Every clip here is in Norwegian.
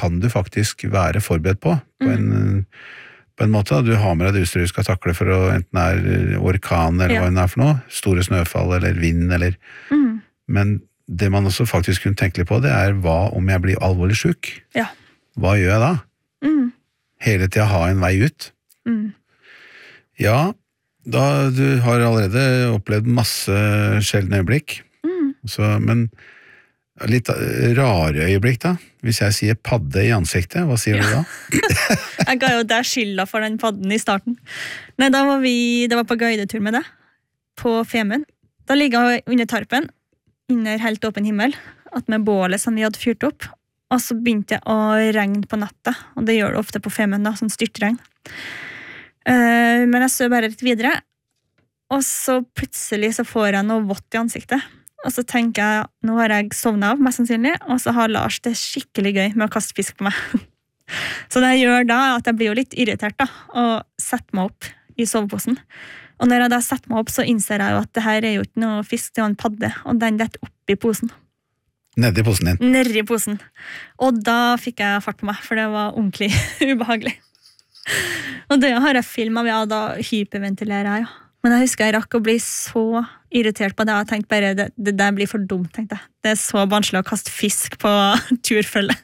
kan du faktisk være forberedt på en måte. Du har med deg det utstyret du skal takle for å enten er orkan eller hva det er for noe, store snøfall eller vind eller... Men det man også faktisk kunne tenke litt på, det er hva om jeg blir alvorlig syk? Ja. Hva gjør jeg da? Hele tiden ha en vei ut. Ja, da du har allerede opplevd masse sjeldne øyeblikk. Men litt rare øyeblikk da. Hvis jeg sier padde i ansiktet, hva sier du da? Jeg ga jo deg skylda for den padden i starten. Nei, det var på guidetur med deg, på Femund. Da ligger jeg under tarpen, under helt åpen himmel, at med bålet som vi hadde fyrt opp, og så begynte jeg å regne på natta, og det gjør det ofte på Femund da, sånn styrtregn. Men jeg så bare litt videre, og så plutselig så får jeg noe vått i ansiktet, og så tenker jeg, nå har jeg sovnet av, mest sannsynlig, og så har Lars det skikkelig gøy med å kaste fisk på meg. Så det jeg gjør da, er at jeg blir jo litt irritert da, og setter meg opp i soveposen. Og når jeg da setter meg opp, så innser jeg jo at det her er jo ikke noe fisk, det er en padde, og den detter opp i posen. Nede i posen din? Nede i posen. Og da fikk jeg fart på meg, for det var ordentlig ubehagelig. Og det har jeg filmet av, ja, da hyperventilerer jeg, ja. Men jeg husker jeg rakk å bli så irritert på det, og jeg tenkte bare, det der blir for dumt, tenkte jeg. Det er så vanskelig å kaste fisk på turfølge.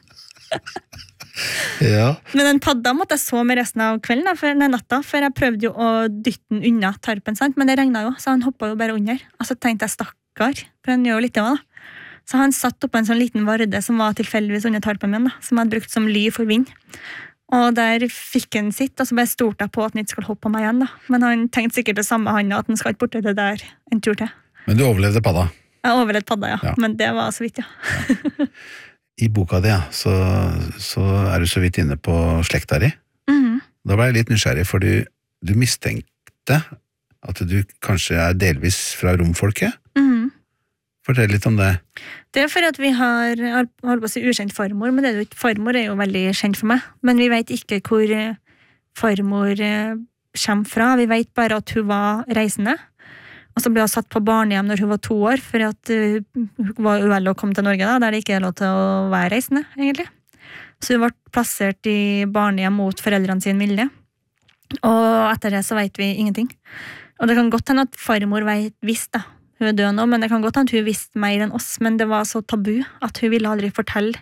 Ja. Men den padda måtte jeg så med resten av kvelden da, for natta, for jeg prøvde jo å dytte den unna tarpen, sant? Men det regnet jo, så han hoppet jo bare under. Og så tenkte jeg stakkar, for han gjør jo litt det også, da. Så han satt oppe en sånn liten varde som var tilfeldigvis under tarpen min, da, som jeg hadde brukt som ly for vind. Og der fikk han sitt, og så bare stolte jeg på at han ikke skulle hoppe på meg igjen, da. Men han tenkte sikkert det samme han, at han skal ikke borte det der en tur til. Men du overlevde padda? Jeg overlevde padda, ja. Men det var så vidt, ja. I boka di, ja, så er du så vidt inne på slekta di. Da ble jeg litt nysgjerrig, for du mistenkte at du kanskje er delvis fra romfolket. Fortell litt om det. Det er for at vi har, holdt på å si, ukjent farmor, men det er jo ikke, farmor er jo veldig kjent for meg. Men vi vet ikke hvor farmor kommer fra. Vi vet bare at hun var reisende. Og så ble hun satt på barnehjem når hun var 2 år, for at hun var uvel å komme til Norge da, der det ikke er lov til å være reisende, egentlig. Så hun ble plassert i barnehjem mot foreldrene sin vilje. Og etter det så vet vi ingenting. Og det kan godt hende at farmor visste da. Hun er død nå, men det kan godt hende at hun visste mer enn oss, men det var så tabu at hun ville aldri fortelle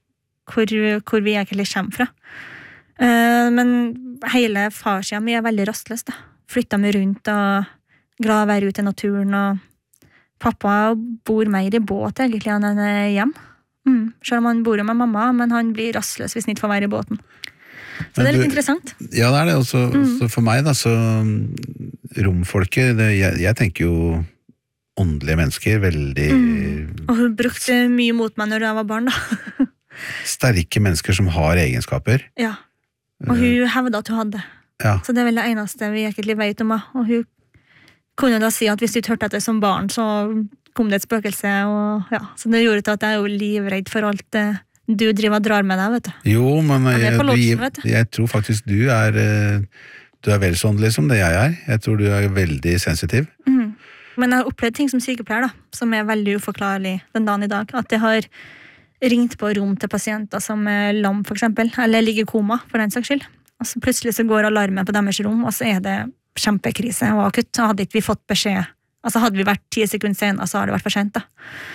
hvor vi egentlig kommer fra. Men hele farssiden min er veldig rastløs da. Flyttet meg rundt og glad å være ute i naturen, og pappa bor mer i båt egentlig enn han er hjem. Selv om han bor jo med mamma, men han blir rastløs hvis han ikke får være i båten. Så det er litt interessant. Ja, det er det også. Så for meg da, så romfolket, jeg tenker jo åndelige mennesker, veldig... Og hun brukte mye mot meg når jeg var barn da. Sterke mennesker som har egenskaper. Ja, og hun hevdet at hun hadde. Ja. Så det er vel det eneste vi egentlig vet om henne. Og hun kunne da si at hvis du ikke hørte etter som barn, så kom det et spøkelse, og ja, så det gjorde til at jeg er jo livredd for alt det du driver og drar med deg, vet du. Jo, men vet du. Jeg tror faktisk du er vel sånn liksom det jeg er. Jeg tror du er veldig sensitiv. Men jeg har opplevd ting som sykepleier da, som er veldig uforklarlig den dagen i dag. At jeg har ringt på rom til pasienter som er lam for eksempel, eller ligger i koma for den saks skyld. Og så plutselig så går alarmen på deres rom, og så er det kjempekrise og akutt. Så hadde ikke vi fått beskjed. Altså hadde vi vært 10 sekunder senere, så har det vært for sent da.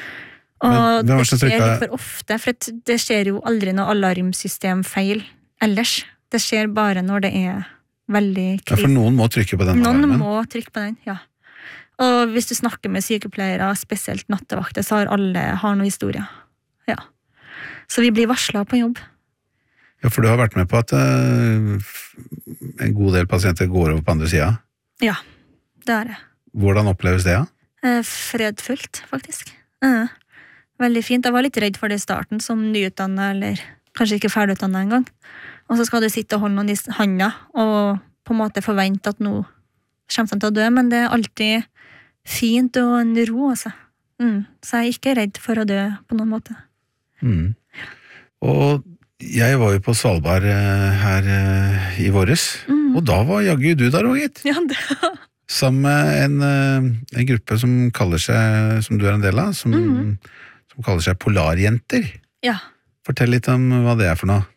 Og det skjer litt for ofte, for det skjer jo aldri noe alarmsystem feil ellers. Det skjer bare når det er veldig krise. Ja, for noen må trykke på den alarmen. Noen må trykke på den, ja. Og hvis du snakker med sykepleiere, spesielt nattevakter, så har alle noen historier. Ja. Så vi blir varslet på jobb. Ja, for du har vært med på at en god del pasienter går over på andre siden. Ja, det er det. Hvordan oppleves det, ja? Fredfullt, faktisk. Veldig fint. Jeg var litt redd for det i starten, som nyutdannet, eller kanskje ikke ferdigutdannet en gang. Og så skal du sitte og holde noen i handa, og på en måte forvente at nå kommer han til å dø, men det er alltid fint og en ro, altså. Så jeg er ikke redd for å dø på noen måte. Og jeg var jo på Svalbard her i våres, og da var jaggu du der også, gitt. Ja, det Sammen med en gruppe som kaller seg, som du er en del av, som kaller seg Polarjenter. Ja. Fortell litt om hva det er for noe.